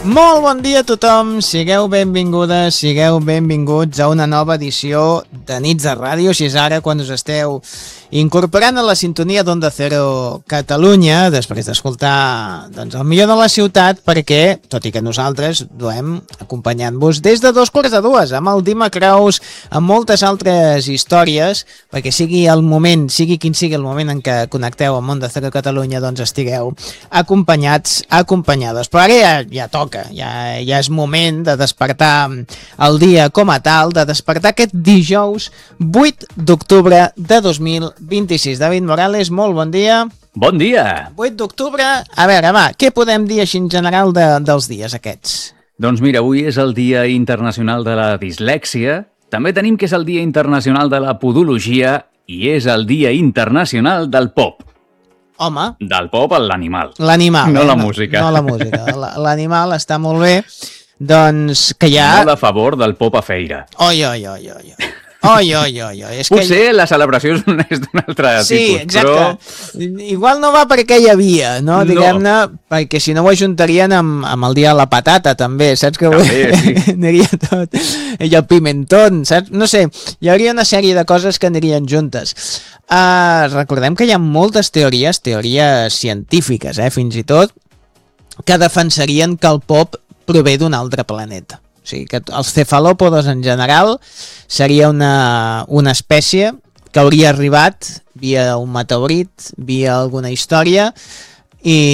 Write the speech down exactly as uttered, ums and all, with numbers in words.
Molt bon dia a tothom, sigueu benvingudes, sigueu benvinguts a una nova edició de Nits de Ràdio, si és ara quan us esteu incorporant a la sintonia d'Onda Cero Catalunya, després d'escoltar doncs, el millor de la ciutat, perquè, tot i que nosaltres duem acompanyant-vos des de dos quarts de dues, amb el Dima Kraus, amb moltes altres històries, perquè sigui el moment, sigui quin sigui el moment en què connecteu amb Onda Cero Catalunya, doncs estigueu acompanyats, acompanyades. Però ara ja, ja toca, ja, ja és moment de despertar el dia com a tal, de despertar aquest dijous vuit d'octubre de dos mil vint-i-sis. David Morales, molt bon dia. Bon dia. vuit d'octubre, a veure, va, què podem dir així en general de, dels dies aquests? Doncs mira, avui és el Dia Internacional de la Dislèxia, també tenim que és el Dia Internacional de la Podologia i és el Dia Internacional del Pop. Home. Del pop a l'animal. L'animal. No eh? la música. No, no la música. L'animal està molt bé. Doncs que ja... Molt a favor del pop a feira. Oi, oi, oi, oi. Oi, oi, oi, oi. És Potser que... la celebració és d'un altre sí, tipus, exacte. però... Igual no va perquè hi havia, no? No. Diguem-ne, perquè si no ho ajuntarien amb, amb el dia de la patata, també, saps que També, sí. aniria tot. I el pimentón, saps? No sé, hi hauria una sèrie de coses que anirien juntes. Uh, recordem que hi ha moltes teories, teories científiques, eh, fins i tot, que defensarien que el pop prové d'un altre planeta. O sigui, que els cefalòpodes en general seria una, una espècie que hauria arribat via un meteorit, via alguna història, i